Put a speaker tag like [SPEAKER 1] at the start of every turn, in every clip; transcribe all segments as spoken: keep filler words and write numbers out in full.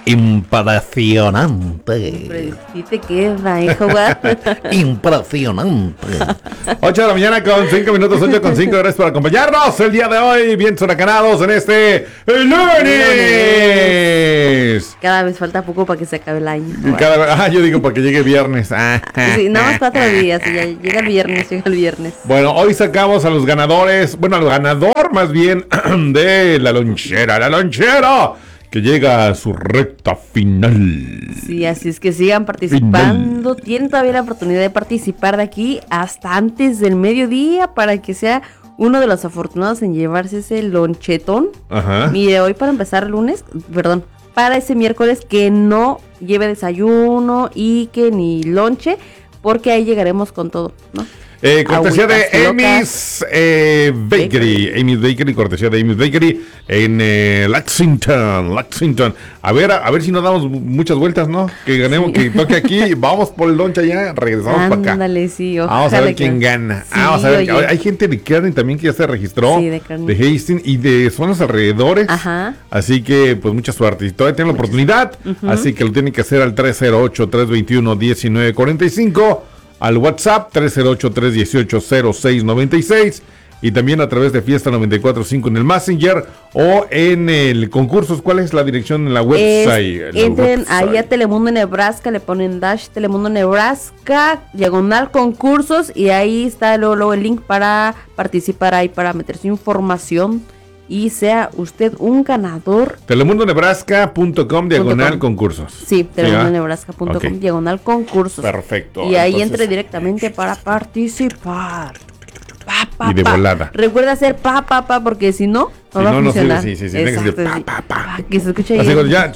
[SPEAKER 1] Impresionante.
[SPEAKER 2] Sí te queda, hijo.
[SPEAKER 1] Impresionante. ocho de la mañana con cinco minutos, ocho con cinco. Gracias por acompañarnos el día de hoy, bien huracanados en este lunes.
[SPEAKER 2] Cada vez falta poco para que se acabe el año.
[SPEAKER 1] Cada, ah, yo digo para que llegue viernes. Ah,
[SPEAKER 2] sí, nada más cuatro días. Y ya llega el viernes, llega el viernes.
[SPEAKER 1] Bueno, hoy sacamos a los ganadores, bueno, al ganador más bien de la lonchera, la lonchera. Que llega a su recta final.
[SPEAKER 2] Sí, así es que sigan participando. Final. Tienen todavía la oportunidad de participar de aquí hasta antes del mediodía para que sea uno de los afortunados en llevarse ese lonchetón.
[SPEAKER 1] Ajá.
[SPEAKER 2] Mire, hoy para empezar el lunes, perdón, para ese miércoles que no lleve desayuno y que ni lonche, porque ahí llegaremos con todo, ¿no?
[SPEAKER 1] Eh, cortesía de Amy's eh, Bakery. Amy's Bakery, cortesía de Amy's Bakery en eh, Lexington, Lexington. A ver, a, a ver si nos damos muchas vueltas, ¿no? Que ganemos, sí. Que toque aquí. Vamos por el lunch allá, regresamos para acá.
[SPEAKER 2] Ándale, sí.
[SPEAKER 1] Vamos a ver quién gana. Sí, Vamos a ver. Oye. Hay gente de Kearney también que ya se registró.
[SPEAKER 2] Sí, de Kearney.
[SPEAKER 1] De Hastings y de zonas alrededores.
[SPEAKER 2] Ajá.
[SPEAKER 1] Así que, pues, mucha suerte. Y todavía tienen la oportunidad. Uh-huh. Así que lo tienen que hacer al tres cero ocho, tres dos uno, uno nueve cuatro cinco. Al WhatsApp tres cero ocho, tres uno ocho, cero seis nueve seis y también a través de Fiesta noventa y cuatro punto cinco en el Messenger o en el concursos. ¿Cuál es la dirección en la website?
[SPEAKER 2] Es, entren website. Ahí a Telemundo Nebraska, le ponen dash Telemundo Nebraska, diagonal concursos y ahí está luego, luego el link para participar ahí, para meter su información. Y sea usted un ganador.
[SPEAKER 1] telemundo nebraska punto com diagonal concursos.
[SPEAKER 2] Sí, telemundo nebraska punto com okay. diagonal concursos.
[SPEAKER 1] Perfecto.
[SPEAKER 2] Y ahí Entonces... entre directamente para participar. Pa, pa,
[SPEAKER 1] y de
[SPEAKER 2] pa.
[SPEAKER 1] volada.
[SPEAKER 2] Recuerda hacer pa, pa, pa, porque si no, no
[SPEAKER 1] si
[SPEAKER 2] va
[SPEAKER 1] no,
[SPEAKER 2] a funcionar.
[SPEAKER 1] No, sí, sí, sí. Tiene que decir pa, pa, pa.
[SPEAKER 2] Que se escuche
[SPEAKER 1] Así
[SPEAKER 2] ahí.
[SPEAKER 1] Ya.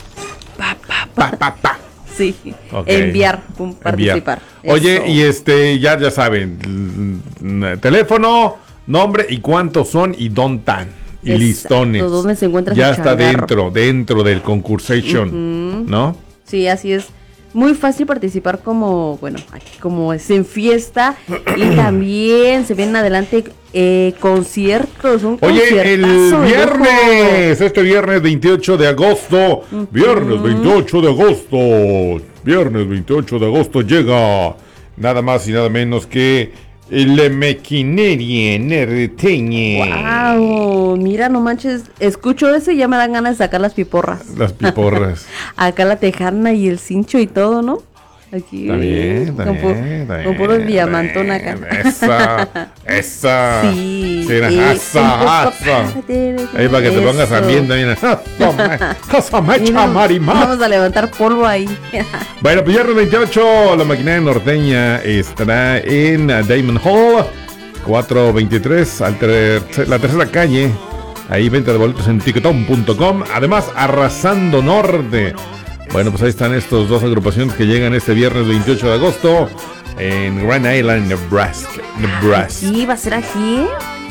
[SPEAKER 2] Pa, pa, pa.
[SPEAKER 1] Pa, pa, pa.
[SPEAKER 2] Sí, okay. Enviar, pum, participar.
[SPEAKER 1] Enviar. Oye, Eso. y este, ya, ya saben, teléfono, nombre y cuántos son y dónde están. Y Exacto. listones.
[SPEAKER 2] ¿Dónde se encuentra
[SPEAKER 1] ya está dentro, dentro del concursation, uh-huh. ¿no?
[SPEAKER 2] Sí, así es. Muy fácil participar como, bueno, como es en fiesta y también se vienen adelante eh, conciertos. Un
[SPEAKER 1] Oye, el viernes, este viernes veintiocho de agosto, uh-huh. viernes veintiocho de agosto, viernes veintiocho de agosto llega nada más y nada menos que el Mequinerie Nerteñe.
[SPEAKER 2] Wow, mira, no manches, escucho eso y ya me dan ganas de sacar las piporras.
[SPEAKER 1] Las piporras.
[SPEAKER 2] Acá la tejana y el cincho y todo, ¿no? Aquí.
[SPEAKER 1] Está bien, está
[SPEAKER 2] con,
[SPEAKER 1] bien,
[SPEAKER 2] pu-
[SPEAKER 1] está
[SPEAKER 2] con puro diamantón acá.
[SPEAKER 1] Esa, esa.
[SPEAKER 2] Sí.
[SPEAKER 1] sí esa, esa. Ahí para que te pongas ambiente, mira. Casa mecha, marimá.
[SPEAKER 2] Vamos a levantar polvo ahí.
[SPEAKER 1] Bueno, pues viernes veintiocho, la Maquinaria Norteña estará en Diamond Hall, cuatrocientos veintitrés, al ter- la tercera calle. Ahí venta de boletos en ticketon punto com. Además, Arrasando Norte. Bueno, pues ahí están estos dos agrupaciones que llegan este viernes veintiocho de agosto en Grand Island, Nebraska. Nebraska.
[SPEAKER 2] Sí, va a ser aquí.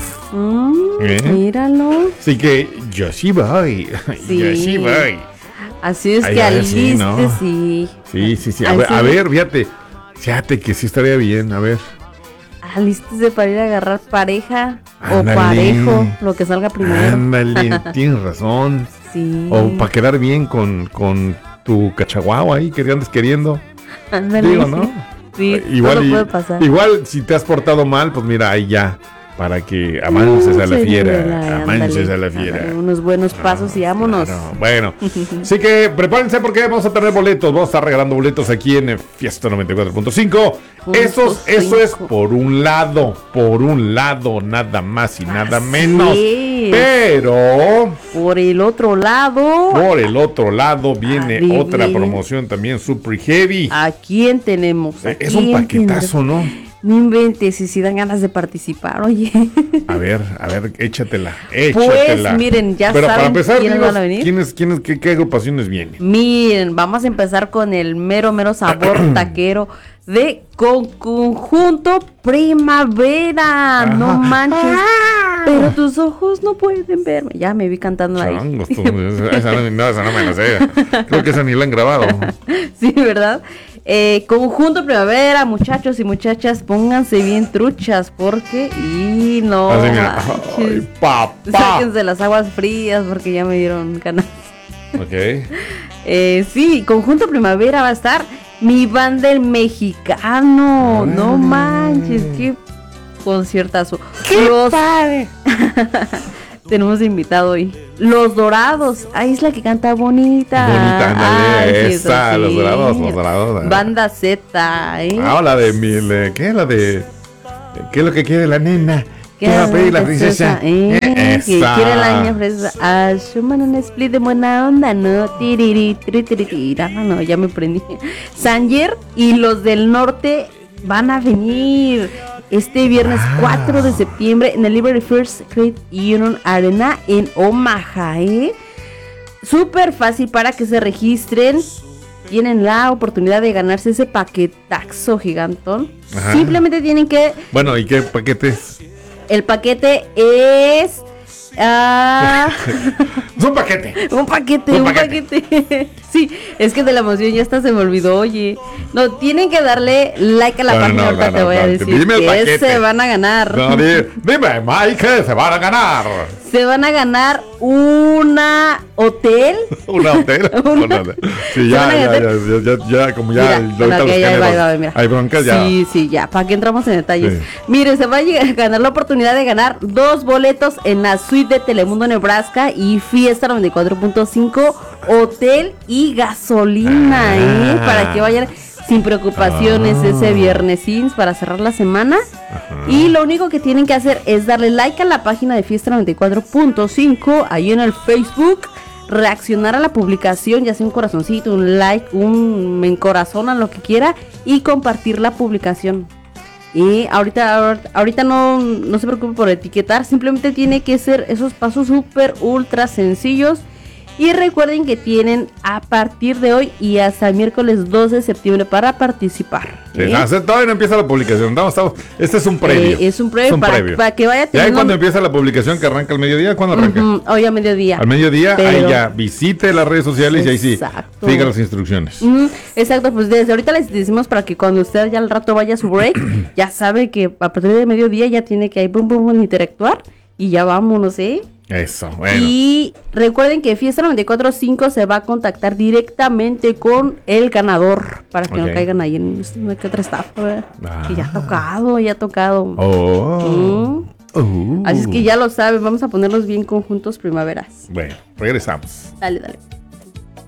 [SPEAKER 2] Mm,
[SPEAKER 1] ¿Eh?
[SPEAKER 2] Míralo.
[SPEAKER 1] Así que yo sí voy.
[SPEAKER 2] Sí.
[SPEAKER 1] Yo sí voy.
[SPEAKER 2] Así es
[SPEAKER 1] Ay,
[SPEAKER 2] que
[SPEAKER 1] ver, sí, ¿no?
[SPEAKER 2] sí.
[SPEAKER 1] Sí, sí, sí. A ver, a ver, fíjate. Fíjate que sí estaría bien, a ver.
[SPEAKER 2] Alístese para ir a agarrar pareja.
[SPEAKER 1] Ándale.
[SPEAKER 2] O parejo, lo que salga primero.
[SPEAKER 1] Ándale, tienes razón.
[SPEAKER 2] Sí.
[SPEAKER 1] O para quedar bien con, con tu cachaguao ahí que andes queriendo.
[SPEAKER 2] Ándale.
[SPEAKER 1] Digo, ¿no?
[SPEAKER 2] Sí,
[SPEAKER 1] igual,
[SPEAKER 2] todo
[SPEAKER 1] y,
[SPEAKER 2] puede pasar.
[SPEAKER 1] Igual si te has portado mal, pues mira, ahí ya. Para que avances uh, a la fiera. Avances a la fiera.
[SPEAKER 2] Ándale, unos buenos pasos no, y vámonos.
[SPEAKER 1] Claro. Bueno, así que prepárense porque vamos a tener boletos. Vamos a estar regalando boletos aquí en Fiesta noventa y cuatro punto cinco. Eso, eso es por un lado. Por un lado, nada más y nada Así menos. Es. Pero
[SPEAKER 2] por el otro lado.
[SPEAKER 1] Por el otro lado viene
[SPEAKER 2] Adivine.
[SPEAKER 1] Otra promoción también super heavy.
[SPEAKER 2] ¿A quién tenemos? ¿A
[SPEAKER 1] es
[SPEAKER 2] quién
[SPEAKER 1] un paquetazo,
[SPEAKER 2] tendrá?
[SPEAKER 1] ¿no?
[SPEAKER 2] No inventes, y si dan ganas de participar, oye.
[SPEAKER 1] A ver, a ver, échatela, échatela.
[SPEAKER 2] Pues miren, ya
[SPEAKER 1] Pero
[SPEAKER 2] saben
[SPEAKER 1] para empezar,
[SPEAKER 2] quiénes
[SPEAKER 1] dinos,
[SPEAKER 2] van a venir.
[SPEAKER 1] ¿quiénes, quiénes, qué, qué agrupaciones vienen?
[SPEAKER 2] Miren, vamos a empezar con el mero, mero sabor taquero de con Conjunto Primavera. Ajá. No manches. Ah. Pero tus ojos no pueden verme. Ya me vi cantando ahí.
[SPEAKER 1] Changos, tú, esa, no, no, esa no me la sé. Creo que esa ni la han grabado.
[SPEAKER 2] Sí, ¿verdad? Eh, Conjunto Primavera, muchachos y muchachas, pónganse bien truchas porque y no
[SPEAKER 1] Así, mira, ay, papá.
[SPEAKER 2] Sáquense las aguas frías porque ya me dieron ganas.
[SPEAKER 1] Ok.
[SPEAKER 2] Eh, sí, Conjunto Primavera va a estar mi banda el mexicano.
[SPEAKER 1] Ay.
[SPEAKER 2] No manches, qué conciertazo.
[SPEAKER 1] ¡Qué
[SPEAKER 2] Los...
[SPEAKER 1] padre!
[SPEAKER 2] Tenemos invitado hoy. Los Dorados. Ahí es la que canta bonita.
[SPEAKER 1] Bonita, ándale.
[SPEAKER 2] Ay, sí,
[SPEAKER 1] Esa,
[SPEAKER 2] eso
[SPEAKER 1] los
[SPEAKER 2] sí.
[SPEAKER 1] dorados, los dorados. ah.
[SPEAKER 2] Banda Z, ¿eh?
[SPEAKER 1] Ah, la de mil. eh, ¿Qué es la de.? ¿Qué es lo que quiere la nena? ¿Qué
[SPEAKER 2] ¿Qué
[SPEAKER 1] va a pedir la princesa?
[SPEAKER 2] Eh,
[SPEAKER 1] Eh,
[SPEAKER 2] que
[SPEAKER 1] esa.
[SPEAKER 2] quiere la niña fresa. Ah, suman un split de buena onda, ¿no? Tiriri, tiri, tiri, tira. No, no, ya me prendí. Sanger y los del norte van a venir este viernes
[SPEAKER 1] Wow.
[SPEAKER 2] cuatro de septiembre en el Liberty First Credit Union Arena en Omaha, ¿eh? Súper fácil para que se registren. Tienen la oportunidad de ganarse ese paquetazo gigantón.
[SPEAKER 1] Ajá.
[SPEAKER 2] Simplemente tienen que...
[SPEAKER 1] Bueno, ¿y qué paquetes?
[SPEAKER 2] El paquete es... ah,
[SPEAKER 1] Es un paquete.
[SPEAKER 2] un paquete,
[SPEAKER 1] Un
[SPEAKER 2] un
[SPEAKER 1] paquete.
[SPEAKER 2] paquete. Sí, es que de la emoción ya hasta se me olvidó, oye. No, tienen que darle like a la
[SPEAKER 1] No, no,
[SPEAKER 2] página,
[SPEAKER 1] no,
[SPEAKER 2] ahorita
[SPEAKER 1] no,
[SPEAKER 2] te
[SPEAKER 1] no,
[SPEAKER 2] voy a
[SPEAKER 1] no,
[SPEAKER 2] decir
[SPEAKER 1] dime el
[SPEAKER 2] que
[SPEAKER 1] paquete.
[SPEAKER 2] se van a ganar.
[SPEAKER 1] No, di- dime, Mike, se van a ganar.
[SPEAKER 2] Se van a ganar una hotel.
[SPEAKER 1] Una hotel.
[SPEAKER 2] Una-
[SPEAKER 1] Una hotel. Sí,
[SPEAKER 2] Se
[SPEAKER 1] ya,
[SPEAKER 2] van a
[SPEAKER 1] ya, ya,
[SPEAKER 2] ganar-
[SPEAKER 1] ya, ya, ya, como ya,
[SPEAKER 2] Mira,
[SPEAKER 1] ahorita
[SPEAKER 2] bueno,
[SPEAKER 1] los
[SPEAKER 2] ok, ya,
[SPEAKER 1] géneros,
[SPEAKER 2] va, va, mira.
[SPEAKER 1] hay broncas ya.
[SPEAKER 2] Sí, sí, ya, para que entramos en detalles.
[SPEAKER 1] Sí.
[SPEAKER 2] Mire, se va a llegar a ganar la oportunidad de ganar dos boletos en la suite de Telemundo Nebraska y Fiesta noventa y cuatro punto cinco, hotel y gasolina,
[SPEAKER 1] Ah.
[SPEAKER 2] ¿eh? Para que vayan sin preocupaciones
[SPEAKER 1] Ah.
[SPEAKER 2] ese viernesín para cerrar la semana.
[SPEAKER 1] Ajá.
[SPEAKER 2] Y lo único que tienen que hacer es darle like a la página de Fiesta noventa y cuatro punto cinco ahí en el Facebook, reaccionar a la publicación, ya sea un corazoncito, un like, un me encorazonan, lo que quiera, y compartir la publicación. Y ahorita, ahorita no, no se preocupe por etiquetar, simplemente tiene que ser esos pasos súper ultra sencillos. Y recuerden que tienen a partir de hoy y hasta el miércoles dos de septiembre para participar.
[SPEAKER 1] Sí,
[SPEAKER 2] ¿eh?
[SPEAKER 1] no, se- todavía no empieza la publicación. Estamos, estamos- este es un previo.
[SPEAKER 2] Eh, es un previo para, para que vaya
[SPEAKER 1] Ya
[SPEAKER 2] teniendo...
[SPEAKER 1] cuando empieza la publicación que arranca al mediodía, ¿cuándo arranca?
[SPEAKER 2] Ujú, hoy a mediodía.
[SPEAKER 1] Al mediodía, ahí
[SPEAKER 2] Pero-
[SPEAKER 1] ya visite las redes sociales y ahí sí,
[SPEAKER 2] Exacto.
[SPEAKER 1] siga las instrucciones.
[SPEAKER 2] Ujú, exacto, pues desde ahorita les decimos para que cuando usted ya al rato vaya a su break, ya sabe que a partir de mediodía ya tiene que ahí boom, boom, boom, interactuar y ya vámonos, ¿eh?
[SPEAKER 1] Eso, bueno.
[SPEAKER 2] Y recuerden que Fiesta noventa y cuatro punto cinco se va a contactar directamente con el ganador para que
[SPEAKER 1] Ok.
[SPEAKER 2] no caigan ahí en una que otra estafa, ¿verdad?
[SPEAKER 1] Ah.
[SPEAKER 2] Que ya ha tocado, ya ha tocado.
[SPEAKER 1] Oh.
[SPEAKER 2] Mm.
[SPEAKER 1] Uh.
[SPEAKER 2] Así es que ya lo saben, vamos a ponernos bien conjuntos primaveras.
[SPEAKER 1] Bueno, regresamos.
[SPEAKER 2] Dale, dale.